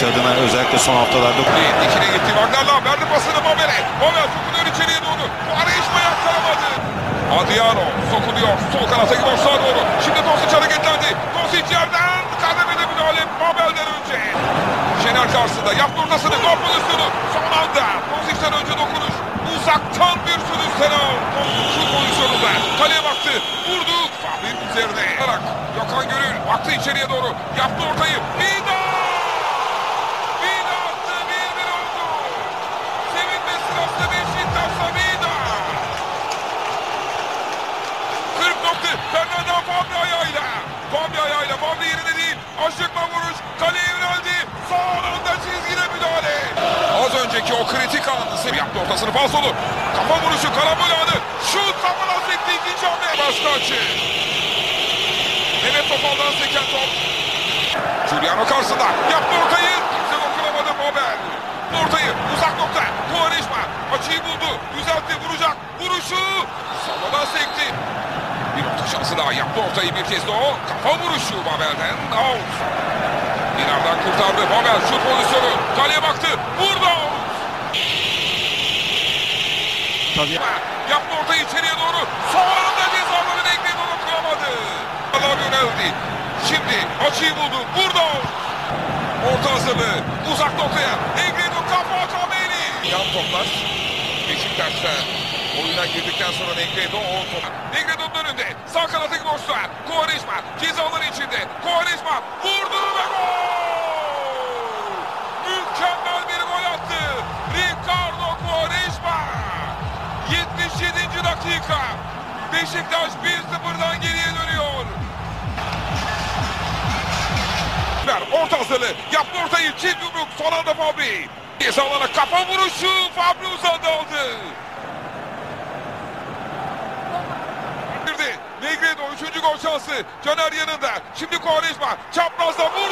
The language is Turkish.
Fenerbahçe adına özellikle son haftalarda. İkine gitti. Wagner'la verdi pasını Babel'e. Babel sokuluyor içeriye doğru. Arayışma yakalamadı. Adriano sokuluyor. Sol kanata boşluğa doğru. Şimdi Tosic hareketlendi. Tosic yerden kademede müdahale Babel'den önce. Şener karşısında yaptı ortasını. Gol pozisyonu. Son anda Tosic'ten önce dokunuş. Uzaktan bir sürüş Senal. Şu pozisyonunda kaleye baktı. Vurdu. Fahri'nin üzerine. Gökhan Gönül baktı içeriye doğru. Yaptı ortayı. Vida! Vida attı. 1-1 oldu. Sevinme sırası Beşiktaş'ta Vida. 40 nokta. Fernando Fabri ayağıyla. Fabri yerine değil. Aşıkla vuruş. Kaleye yöneldi. Son anda çizgide müdahale. Az önceki o kritik anını yaptı ortasını falsolu. Kafa vuruşu karambol anı. Şut kafana sekti ikinci hamle. Başka açı. Mehmet Topal'dan seken top. Giuliano karşısında. Yaptı ortayı. Kimse dokunamadı Babel. Ortayı uzak nokta. Quaresma açıyı buldu. Düzeltti vuracak. Vuruşu. Savadan sekti. Bir orta şansı daha yaptı ortayı bir kez de o. Kafa vuruşu Babel'den. Out. Binardan kurtardı Babel şut pozisyonu. Kaleye baktı. Vurdu. Tabii. Yaptı ortayı içeriye doğru. Son anda cezaları Negredo dokunamadı. Allah yöneldi. Şimdi açıyı buldu. Vurdu. Orta hazırlığı. Uzak noktaya. Negredo kafa Kameli. Yan toplar. Beşiktaş'ta oyuna girdikten sonra Negredo o top. Negredo'nun önünde. Sağ kanattaki boşluğa. Quaresma cezaları içinde. Quaresma vurdu ve gol. Mükemmel bir gol attı. Ricardo Quaresma. 77. dakika. Beşiktaş 1-0'dan geriye dönüyor. Orta hazırlığı. Yaptı ortayı. Çift yumruk. Son anda Fabri. Ceza alana kafa vuruşu. Fabri uzandı aldı. Negredo 3. gol şansı. Caner yanında. Şimdi Quaresma. Çaprazda vurdu.